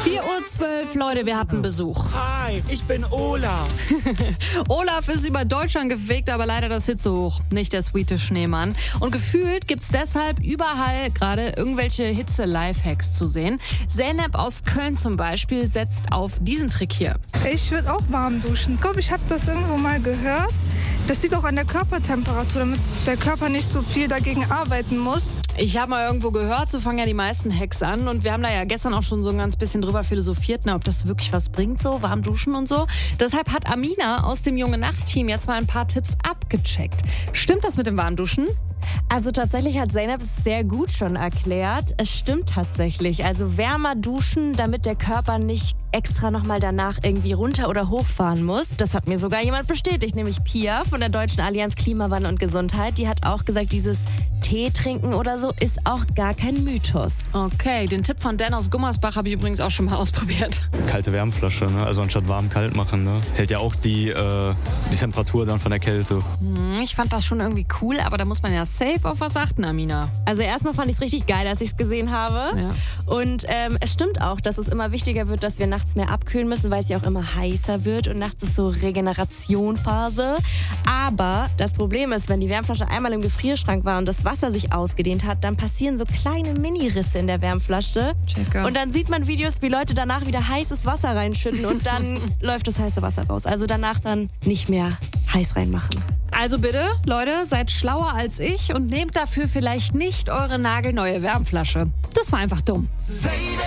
4:12 Uhr, Leute, wir hatten Besuch. Hi, ich bin Olaf. Olaf ist über Deutschland gefegt, aber leider das Hitzehoch, nicht der sweete Schneemann. Und gefühlt gibt's deshalb überall gerade irgendwelche Hitze-Lifehacks zu sehen. Zeynep aus Köln zum Beispiel setzt auf diesen Trick hier. Ich würde auch warm duschen. Ich glaube, ich habe das irgendwo mal gehört. Das liegt auch an der Körpertemperatur, damit der Körper nicht so viel dagegen arbeiten muss. Ich habe mal irgendwo gehört, so fangen ja die meisten Hacks an. Und wir haben da ja gestern auch schon so ein ganz bisschen drüber philosophiert, ob das wirklich was bringt, so warm duschen und so. Deshalb hat Amina aus dem Junge-Nacht-Team jetzt mal ein paar Tipps abgecheckt. Stimmt das mit dem Warmduschen? Also tatsächlich hat Zeynep es sehr gut schon erklärt. Es stimmt tatsächlich. Also wärmer duschen, damit der Körper nicht extra nochmal danach irgendwie runter oder hochfahren muss. Das hat mir sogar jemand bestätigt, nämlich Pia von der Deutschen Allianz Klimawandel und Gesundheit. Die hat auch gesagt, dieses Tee trinken oder so ist auch gar kein Mythos. Okay, den Tipp von Dan aus Gummersbach habe ich übrigens auch schon mal ausprobiert. Kalte Wärmflasche, ne? Also anstatt warm kalt machen, ne? Hält ja auch die Temperatur dann von der Kälte. Ich fand das schon irgendwie cool, aber da muss man ja safe auf was achten, Amina. Also erstmal fand ich es richtig geil, als ich es gesehen habe. Ja. Und es stimmt auch, dass es immer wichtiger wird, dass wir nachts mehr abkühlen müssen, weil es ja auch immer heißer wird und nachts ist so Regenerationphase. Aber das Problem ist, wenn die Wärmflasche einmal im Gefrierschrank war und das Wasser sich ausgedehnt hat, dann passieren so kleine Mini-Risse in der Wärmflasche. Checker. Und dann sieht man Videos, wie Leute danach wieder heißes Wasser reinschütten und dann läuft das heiße Wasser raus. Also danach dann nicht mehr heiß reinmachen. Also bitte, Leute, seid schlauer als ich und nehmt dafür vielleicht nicht eure nagelneue Wärmflasche. Das war einfach dumm. Baby.